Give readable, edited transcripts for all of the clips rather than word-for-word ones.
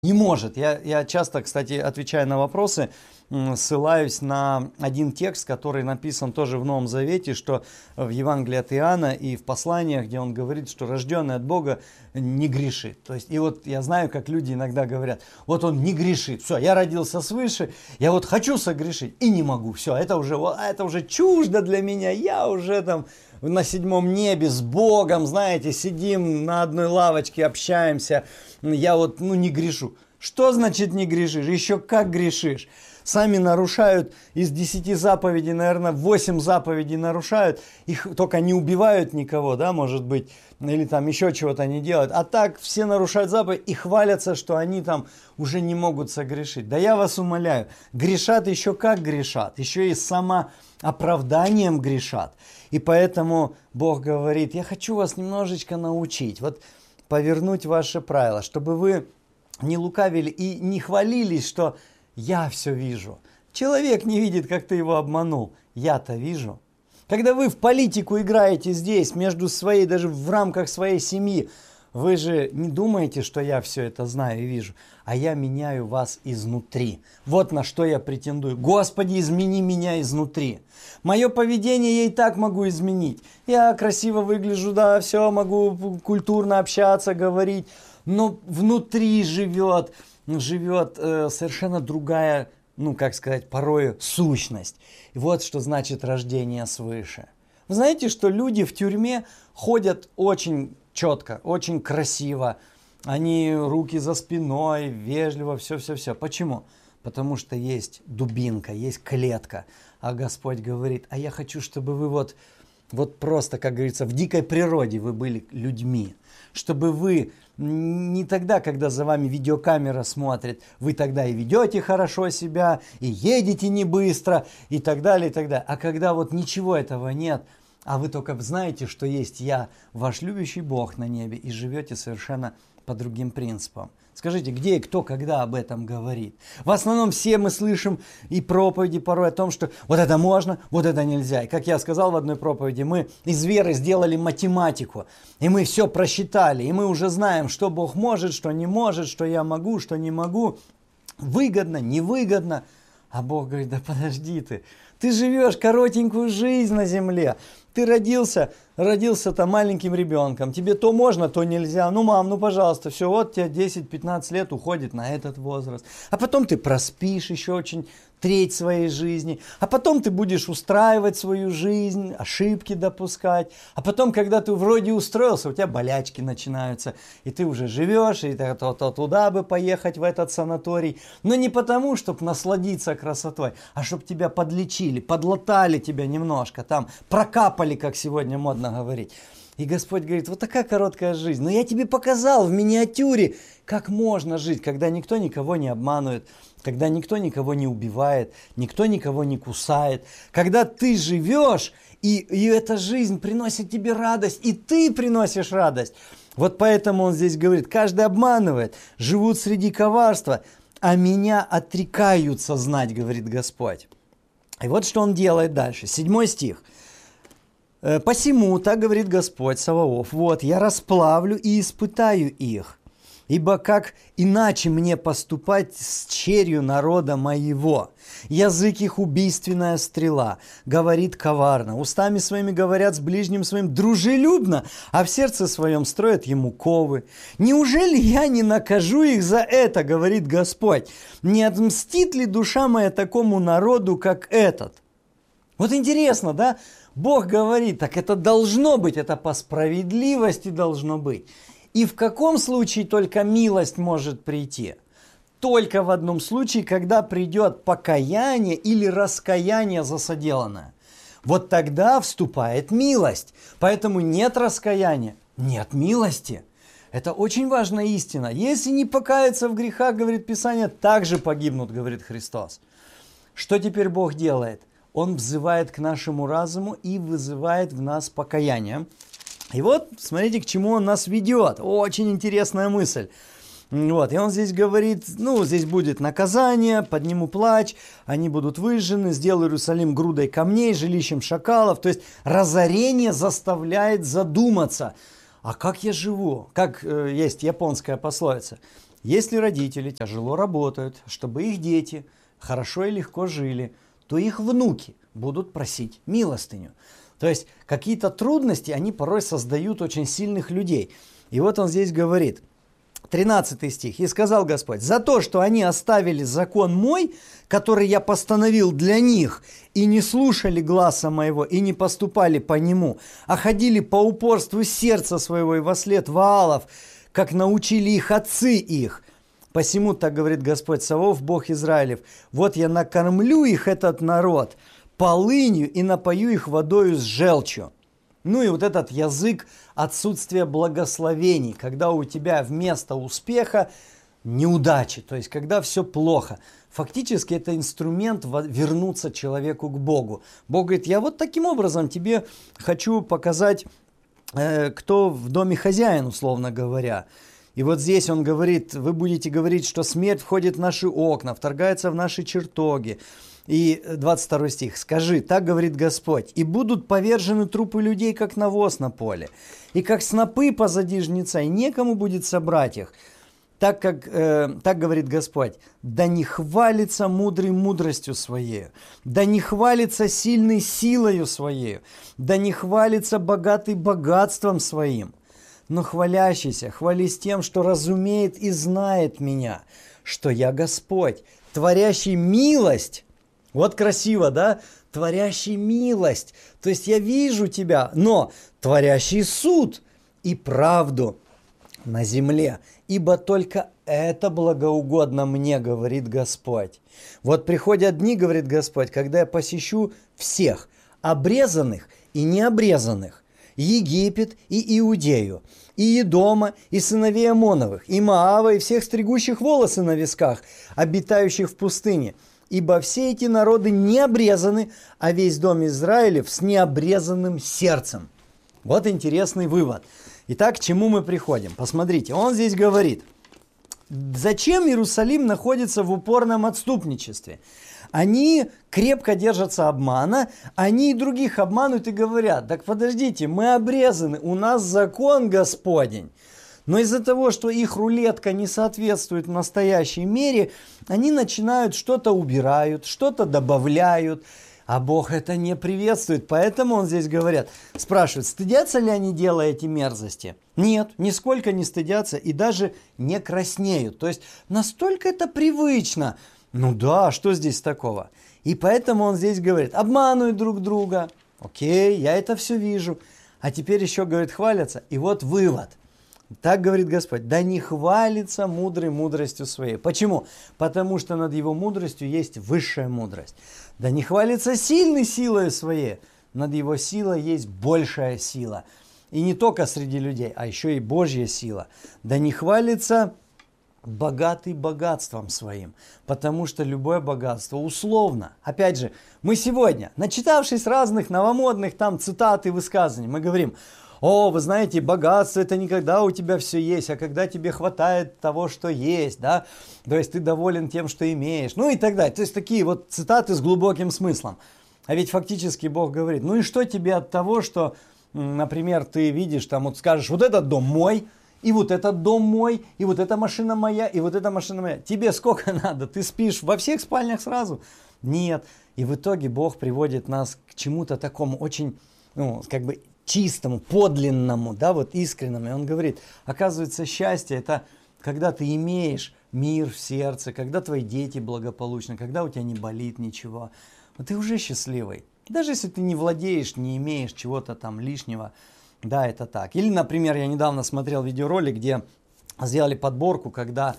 Не может. Я часто, кстати, отвечая на вопросы, ссылаюсь на один текст, который написан тоже в Новом Завете, что в Евангелии от Иоанна и в посланиях, где он говорит, что рожденный от Бога не грешит. То есть, и вот я знаю, как люди иногда говорят, вот он не грешит, все, я родился свыше, я вот хочу согрешить и не могу, все, это уже чуждо для меня, я уже там на 7 небе с Богом, знаете, сидим на одной лавочке, общаемся, я вот, не грешу. Что значит не грешишь? Еще как грешишь. Сами нарушают, из 10 заповедей, наверное, 8 заповедей нарушают, их только не убивают никого, да, может быть, или там еще чего-то не делают. А так все нарушают заповедь и хвалятся, что они там уже не могут согрешить. Да я вас умоляю, грешат еще как грешат, еще и самооправданием грешат. И поэтому Бог говорит, я хочу вас немножечко научить, вот повернуть ваши правила, чтобы вы не лукавили и не хвалились, что я все вижу. Человек не видит, как ты его обманул. Я-то вижу. Когда вы в политику играете здесь, между своей, даже в рамках своей семьи, вы же не думаете, что я все это знаю и вижу, а я меняю вас изнутри. Вот на что я претендую. Господи, измени меня изнутри. Мое поведение я и так могу изменить. Я красиво выгляжу, да, все, могу культурно общаться, говорить, но внутри живет совершенно другая, порою сущность. И вот что значит рождение свыше. Вы знаете, что люди в тюрьме ходят очень четко, очень красиво. Они руки за спиной, вежливо, все. Почему? Потому что есть дубинка, есть клетка. А Господь говорит, а я хочу, чтобы вы вот просто, как говорится, в дикой природе вы были людьми. Чтобы вы не тогда, когда за вами видеокамера смотрит, вы тогда и ведете хорошо себя, и едете не быстро, и так далее, и так далее. А когда вот ничего этого нет, а вы только знаете, что есть я, ваш любящий Бог на небе, и живете совершенно по другим принципам. Скажите, где и кто, когда об этом говорит? В основном все мы слышим и проповеди порой о том, что вот это можно, вот это нельзя. И как я сказал в одной проповеди, мы из веры сделали математику, и мы все просчитали, и мы уже знаем, что Бог может, что не может, что я могу, что не могу, выгодно, невыгодно. А Бог говорит, да подожди ты живешь коротенькую жизнь на земле. Ты родился там маленьким ребенком, тебе то можно, то нельзя. Мам, пожалуйста, все, вот тебе 10-15 лет уходит на этот возраст. А потом ты проспишь еще очень треть своей жизни. А потом ты будешь устраивать свою жизнь, ошибки допускать. А потом, когда ты вроде устроился, у тебя болячки начинаются. И ты уже живешь, и то туда бы поехать, в этот санаторий. Но не потому, чтобы насладиться красотой, а чтобы тебя подлечили, подлатали тебя немножко, там прокапали, как сегодня модно говорить. И Господь говорит, вот такая короткая жизнь. Но я тебе показал в миниатюре, как можно жить, когда никто никого не обманывает, когда никто никого не убивает, никто никого не кусает. Когда ты живешь, и эта жизнь приносит тебе радость, и ты приносишь радость. Вот поэтому он здесь говорит, каждый обманывает, живут среди коварства, а меня отрекаются знать, говорит Господь. И вот что он делает дальше. 7 стих. «Посему, так говорит Господь Саваоф, вот, я расплавлю и испытаю их, ибо как иначе мне поступать с черью народа моего? Язык их убийственная стрела, говорит коварно, устами своими говорят с ближним своим дружелюбно, а в сердце своем строят ему ковы. Неужели я не накажу их за это, говорит Господь? Не отмстит ли душа моя такому народу, как этот?» Вот интересно, да? Бог говорит, так это должно быть, это по справедливости должно быть. И в каком случае только милость может прийти? Только в одном случае, когда придет покаяние или раскаяние за соделанное. Вот тогда вступает милость. Поэтому нет раскаяния, нет милости. Это очень важная истина. Если не покаяться в грехах, говорит Писание, так же погибнут, говорит Христос. Что теперь Бог делает? Он взывает к нашему разуму и вызывает в нас покаяние. И вот, смотрите, к чему он нас ведет. Очень интересная мысль. Вот, и он здесь говорит, здесь будет наказание, подниму плач, они будут выжжены, сделаю Иерусалим грудой камней, жилищем шакалов. То есть разорение заставляет задуматься. А как я живу? Как есть японская пословица. Если родители тяжело работают, чтобы их дети хорошо и легко жили, то их внуки будут просить милостыню. То есть какие-то трудности, они порой создают очень сильных людей. И вот он здесь говорит, 13 стих. «И сказал Господь, за то, что они оставили закон мой, который я постановил для них, и не слушали гласа моего, и не поступали по нему, а ходили по упорству сердца своего и вослед Ваалов, как научили их отцы их. Посему, так говорит Господь Саваоф, Бог Израилев, вот я накормлю их, этот народ, полынью и напою их водою с желчью». Ну и вот этот язык отсутствия благословений, когда у тебя вместо успеха неудачи, то есть когда все плохо. Фактически это инструмент вернуться человеку к Богу. Бог говорит, я вот таким образом тебе хочу показать, кто в доме хозяин, условно говоря. И вот здесь он говорит, вы будете говорить, что смерть входит в наши окна, вторгается в наши чертоги. И 22 стих. «Скажи, так говорит Господь, и будут повержены трупы людей, как навоз на поле, и как снопы позади жнеца, и некому будет собрать их. Так говорит Господь, да не хвалится мудрый мудростью своей, да не хвалится сильный силою своей, да не хвалится богатый богатством своим, но хвалящийся хвались тем, что разумеет и знает меня, что я Господь, творящий милость». Вот красиво, да? Творящий милость. То есть я вижу тебя, но творящий суд и правду на земле. Ибо только это благоугодно мне, говорит Господь. Вот приходят дни, говорит Господь, когда я посещу всех, обрезанных и необрезанных, Египет и Иудею, и Едома, и сыновей Амоновых, и Моава, и всех стригущих волосы на висках, обитающих в пустыне. Ибо все эти народы не обрезаны, а весь дом Израилев с необрезанным сердцем. Вот интересный вывод. Итак, к чему мы приходим? Посмотрите, он здесь говорит, зачем Иерусалим находится в упорном отступничестве? Они крепко держатся обмана, они и других обманут и говорят, так подождите, мы обрезаны, у нас закон Господень. Но из-за того, что их рулетка не соответствует в настоящей мере, они начинают что-то убирают, что-то добавляют, а Бог это не приветствует. Поэтому он здесь говорит, спрашивает, стыдятся ли они, делая эти мерзости? Нет, нисколько не стыдятся и даже не краснеют. То есть настолько это привычно. Ну да, что здесь такого? И поэтому он здесь говорит, обманывают друг друга. Окей, я это все вижу. А теперь еще, говорит, хвалятся. И вот вывод. Так говорит Господь, да не хвалится мудрый мудростью своей. Почему? Потому что над его мудростью есть высшая мудрость. Да не хвалится сильный силой своей, над его силой есть большая сила. И не только среди людей, а еще и Божья сила. Да не хвалится богатый богатством своим, потому что любое богатство условно. Опять же, мы сегодня, начитавшись разных новомодных там цитат и высказываний, мы говорим, о, вы знаете, богатство это не когда у тебя все есть, а когда тебе хватает того, что есть, да, то есть ты доволен тем, что имеешь, ну и так далее. То есть такие вот цитаты с глубоким смыслом. А ведь фактически Бог говорит, ну и что тебе от того, что, например, ты видишь, там вот скажешь, вот этот дом мой, и вот этот дом мой, и вот эта машина моя, и вот эта машина моя. Тебе сколько надо? Ты спишь во всех спальнях сразу? Нет. И в итоге Бог приводит нас к чему-то такому очень, ну, как бы чистому, подлинному, да, вот искреннему. И он говорит, оказывается, счастье это когда ты имеешь мир в сердце, когда твои дети благополучны, когда у тебя не болит ничего. Вот ты уже счастливый. Даже если ты не владеешь, не имеешь чего-то там лишнего, да, это так. Или, например, я недавно смотрел видеоролик, где сделали подборку, когда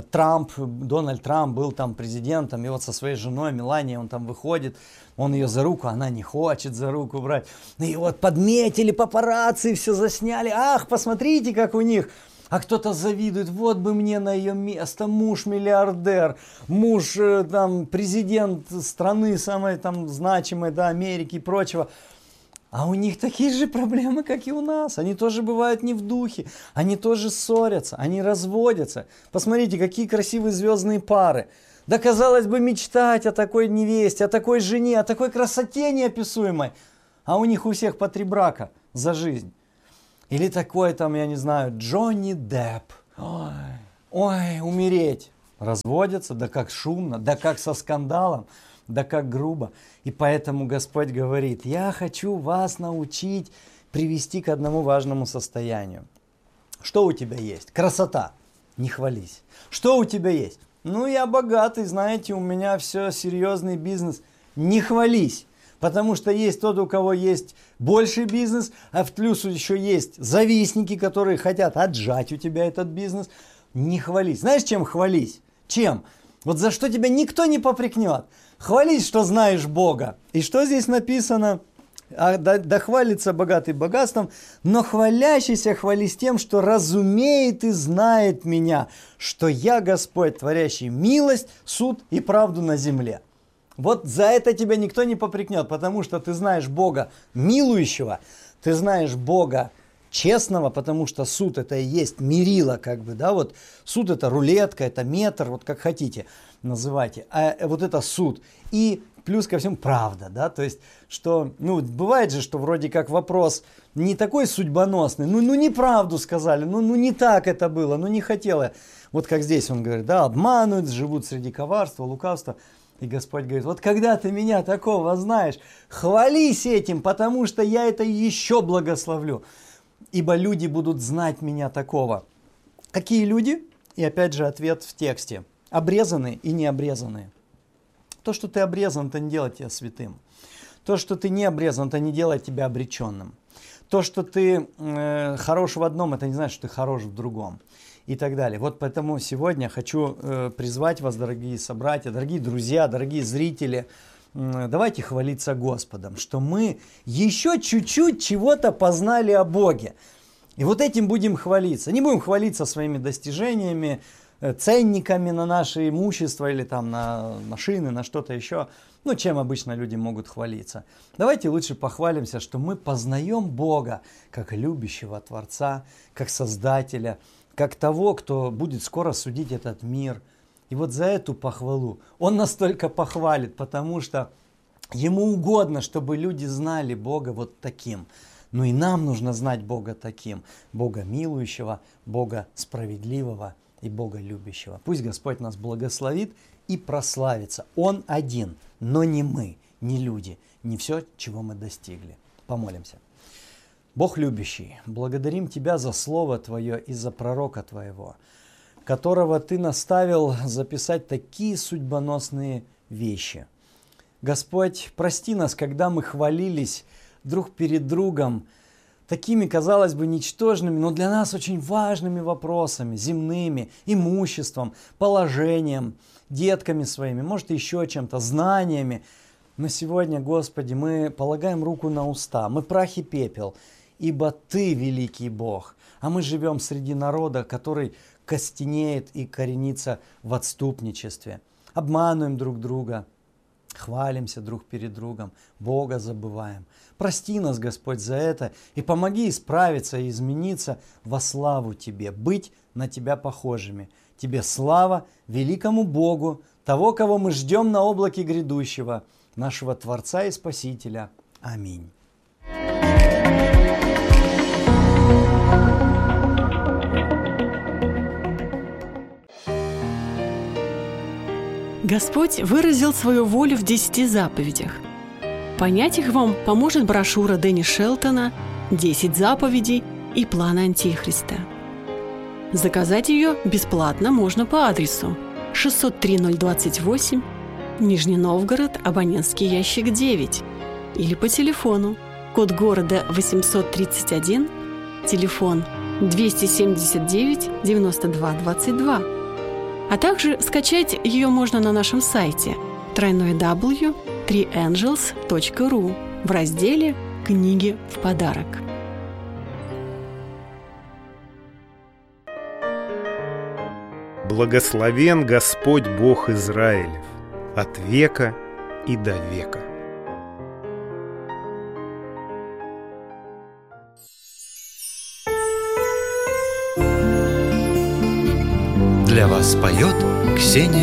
Дональд Трамп был там президентом, и вот со своей женой Меланией он там выходит, он ее за руку, она не хочет за руку брать. И вот подметили папарацци, все засняли, ах, посмотрите, как у них. А кто-то завидует, вот бы мне на ее место, муж миллиардер, муж там президент страны самой там значимой, да, Америки и прочего. А у них такие же проблемы, как и у нас. Они тоже бывают не в духе. Они тоже ссорятся, они разводятся. Посмотрите, какие красивые звездные пары. Да, казалось бы, мечтать о такой невесте, о такой жене, о такой красоте неописуемой. А у них у всех по 3 брака за жизнь. Или такой там, я не знаю, Джонни Депп. Ой, ой, умереть. Разводятся, да как шумно, да как со скандалом, да как грубо. И поэтому Господь говорит, я хочу вас научить привести к одному важному состоянию. Что у тебя есть? Красота. Не хвались. Что у тебя есть? Ну, я богатый, знаете, у меня все, серьезный бизнес. Не хвались. Потому что есть тот, у кого есть больший бизнес, а в плюс еще есть завистники, которые хотят отжать у тебя этот бизнес. Не хвались. Знаешь, чем хвались? Чем? Вот за что тебя никто не попрекнет. Хвались, что знаешь Бога. И что здесь написано? Да хвалится богатый богатством, но хвалящийся хвались тем, что разумеет и знает меня, что я Господь, творящий милость, суд и правду на земле. Вот за это тебя никто не попрекнет, потому что ты знаешь Бога милующего, ты знаешь Бога честного, потому что суд это и есть мерило, как бы, да, вот суд это рулетка, это метр, вот как хотите называйте, а вот это суд. И плюс ко всему правда, да, то есть, что, ну, бывает же, что вроде как вопрос не такой судьбоносный, ну неправду сказали, ну не так это было, ну не хотела. Вот как здесь он говорит, да, обманывают, живут среди коварства, лукавства. И Господь говорит, вот когда ты меня такого знаешь, хвались этим, потому что я это еще благословлю. Ибо люди будут знать меня такого. Какие люди? И опять же ответ в тексте. Обрезанные и необрезанные. То, что ты обрезан, это не делает тебя святым. То, что ты не обрезан, это не делает тебя обреченным. То, что ты хорош в одном, это не значит, что ты хорош в другом. И так далее. Вот поэтому сегодня хочу призвать вас, дорогие собратья, дорогие друзья, дорогие зрители, давайте хвалиться Господом, что мы еще чуть-чуть чего-то познали о Боге. И вот этим будем хвалиться. Не будем хвалиться своими достижениями, ценниками на наше имущество или там на машины, на что-то еще. Ну, чем обычно люди могут хвалиться. Давайте лучше похвалимся, что мы познаем Бога как любящего Творца, как Создателя, как того, кто будет скоро судить этот мир. И вот за эту похвалу Он нас только похвалит, потому что Ему угодно, чтобы люди знали Бога вот таким. Ну и нам нужно знать Бога таким. Бога милующего, Бога справедливого и Бога любящего. Пусть Господь нас благословит и прославится. Он один, но не мы, не люди, не все, чего мы достигли. Помолимся. Бог любящий, благодарим Тебя за Слово Твое и за пророка Твоего, которого Ты наставил записать такие судьбоносные вещи. Господь, прости нас, когда мы хвалились друг перед другом такими, казалось бы, ничтожными, но для нас очень важными вопросами, земными, имуществом, положением, детками своими, может еще чем-то, знаниями. Но сегодня, Господи, мы полагаем руку на уста, мы прах и пепел, ибо Ты великий Бог, а мы живем среди народа, который костенеет и коренится в отступничестве. Обманываем друг друга, хвалимся друг перед другом, Бога забываем. Прости нас, Господь, за это и помоги исправиться и измениться во славу Тебе, быть на Тебя похожими. Тебе слава, великому Богу, того, кого мы ждем на облаке грядущего, нашего Творца и Спасителя. Аминь. Господь выразил свою волю в 10 заповедях. Понять их вам поможет брошюра Дэнни Шелтона «10 заповедей и план Антихриста». Заказать ее бесплатно можно по адресу 603-028, Нижний Новгород, абонентский ящик 9, или по телефону, код города 831, телефон 279 92 22. А также скачать ее можно на нашем сайте www.3angels.ru в разделе «Книги в подарок». Благословен Господь Бог Израилев от века и до века. Для вас поет Ксения